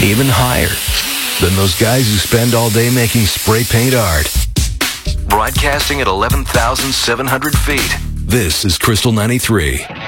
even higher than those guys who spend all day making spray paint art. Broadcasting at 11,700 feet, this is Crystal 93.